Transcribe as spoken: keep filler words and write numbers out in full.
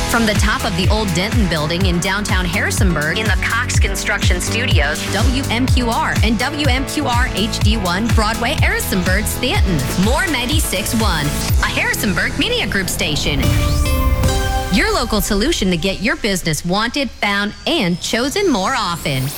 From the top of the old Denton building in downtown Harrisonburg in the Cox Construction Studios, W M Q R and W M Q R H D one Broadway, Harrisonburg, Stanton. More ninety-six point one, a Harrisonburg Media Group station. Your local solution to get your business wanted, found, and chosen more often.